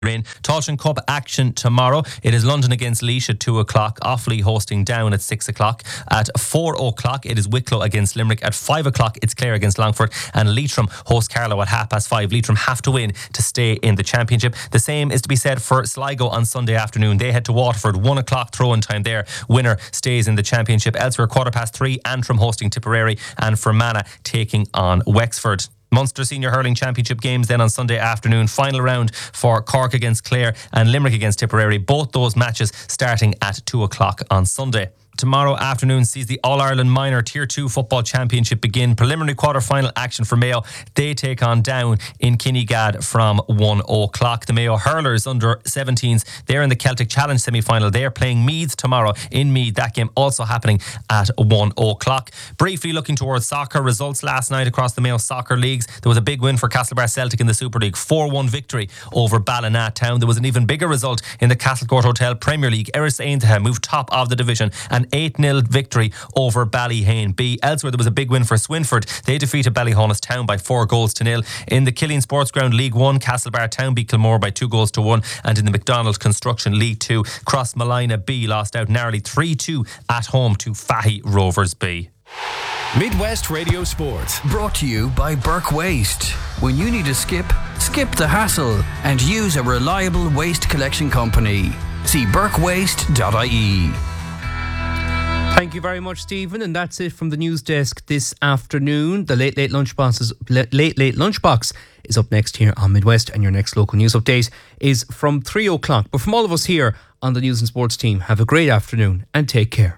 in Tailteann Cup action tomorrow. It is London against Laois at 2 o'clock, Offaly hosting Down at 6 o'clock. At 4 o'clock it is Wicklow against Limerick. At 5 o'clock it's Clare against Longford, and Leitrim host Carlow at 5:30. Leitrim have to win to stay in the championship. The same is to be said for Sligo on Sunday afternoon. They head to Waterford, 1 o'clock throw-in time there. Winner stays in the championship. Elsewhere 3:15 Antrim hosting Tipperary, and Fermanagh taking on Wexford. Munster Senior Hurling Championship games then on Sunday afternoon. Final round for Cork against Clare and Limerick against Tipperary. Both those matches starting at 2 o'clock on Sunday. Tomorrow afternoon sees the All-Ireland Minor Tier 2 Football Championship begin. Preliminary quarter-final action for Mayo. They take on Down in Kinnegad from 1 o'clock. The Mayo Hurlers under 17s, they're in the Celtic Challenge semi-final. They're playing Meath tomorrow in Meath. That game also happening at 1 o'clock. Briefly looking towards soccer results last night across the Mayo Soccer Leagues. There was a big win for Castlebar Celtic in the Super League. 4-1 victory over Ballina Town. There was an even bigger result in the Castlecourt Hotel Premier League. Erris Aintaha moved top of the division. An 8-0 victory over Ballyhane B. Elsewhere, there was a big win for Swinford. They defeated Ballyhonus Town by 4-0. In the Killeen Sports Ground League 1, Castlebar Town beat Kilmore by 2-1. And in the McDonald Construction League 2, Crossmalina B lost out narrowly 3-2 at home to Fahy Rovers B. Midwest Radio Sport. Brought to you by Burke Waste. When you need a skip the hassle and use a reliable waste collection company. See burkewaste.ie. Thank you very much, Stephen, and that's it from the news desk this afternoon. The Late Lunchbox is up next here on Midwest, and your next local news update is from 3 o'clock. But from all of us here on the News and Sports team, have a great afternoon and take care.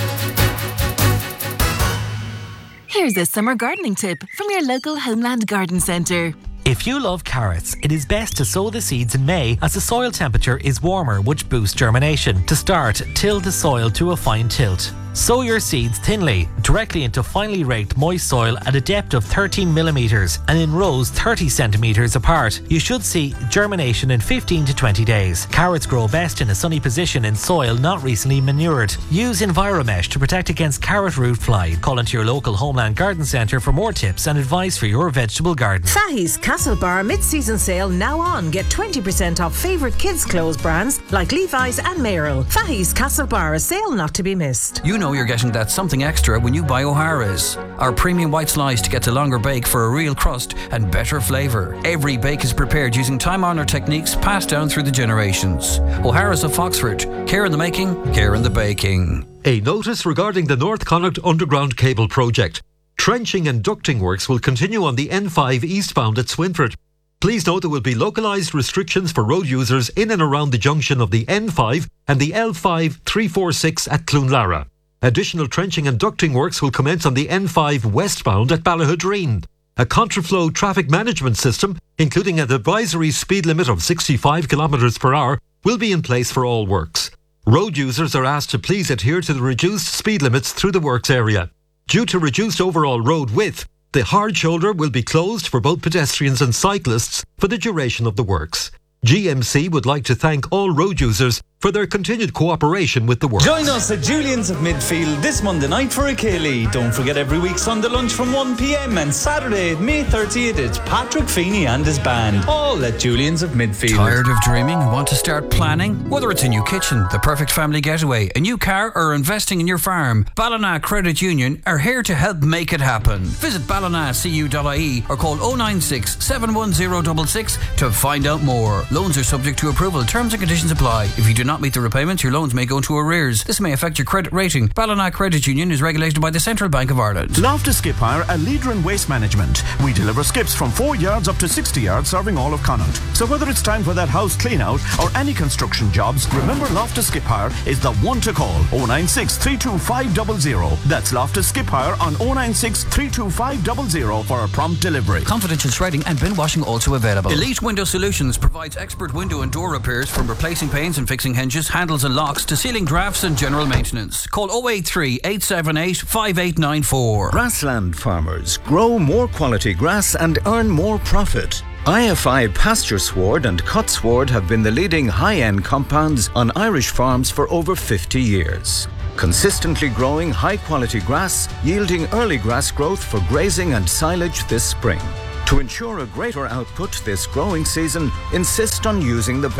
Here's a summer gardening tip from your local Homeland Garden Centre. If you love carrots, it is best to sow the seeds in May as the soil temperature is warmer, which boosts germination. To start, till the soil to a fine tilt. Sow your seeds thinly, directly into finely raked moist soil at a depth of 13 millimetres and in rows 30 centimetres apart. You should see germination in 15 to 20 days. Carrots grow best in a sunny position in soil not recently manured. Use Enviromesh to protect against carrot root fly. Call into your local Homeland Garden Centre for more tips and advice for your vegetable garden. Fahy's Castlebar mid-season sale now on. Get 20% off favourite kids' clothes brands like Levi's and Merrill. Fahy's Castlebar, a sale not to be missed. You know you're getting that something extra when you buy O'Hara's. Our premium white slice gets a longer bake for a real crust and better flavour. Every bake is prepared using time-honoured techniques passed down through the generations. O'Hara's of Foxford. Care in the making, care in the baking. A notice regarding the North Connacht Underground Cable Project. Trenching and ducting works will continue on the N5 eastbound at Swinford. Please note there will be localised restrictions for road users in and around the junction of the N5 and the L5 346 at Cloonlara. Additional trenching and ducting works will commence on the N5 westbound at Ballahudreen. A contraflow traffic management system, including an advisory speed limit of 65 km per hour, will be in place for all works. Road users are asked to please adhere to the reduced speed limits through the works area. Due to reduced overall road width, the hard shoulder will be closed for both pedestrians and cyclists for the duration of the works. GMC would like to thank all road users for their continued cooperation with the works. Join us at Julian's of Midfield this Monday night for a Ceilidh. Don't forget every week Sunday lunch from 1 p.m. and Saturday, May 30th, it's Patrick Feeney and his band, all at Julian's of Midfield. Tired of dreaming and want to start planning? Whether it's a new kitchen, the perfect family getaway, a new car, or investing in your farm, Ballina Credit Union are here to help make it happen. Visit ballinacu.ie or call 096 71066 to find out more. Loans are subject to approval. Terms and conditions apply. If you do not meet the repayments, your loans may go into arrears. This may affect your credit rating. Ballina Credit Union is regulated by the Central Bank of Ireland. Loftus Skip Hire, a leader in waste management. We deliver skips from 4 yards up to 60 yards, serving all of Connaught. So whether it's time for that house clean out or any construction jobs, remember Loftus Skip Hire is the one to call. 096 325 00. That's Loftus Skip Hire on 096 325 00 for a prompt delivery. Confidential shredding and bin washing also available. Elite Window Solutions provides expert window and door repairs, from replacing panes and fixing hinges, handles and locks to ceiling drafts and general maintenance. Call 083 878 5894. Grassland farmers grow more quality grass and earn more profit. IFI Pasture Sward and Cut Sward have been the leading high-end compounds on Irish farms for over 50 years. Consistently growing high-quality grass, yielding early grass growth for grazing and silage this spring. To ensure a greater output this growing season, insist on using the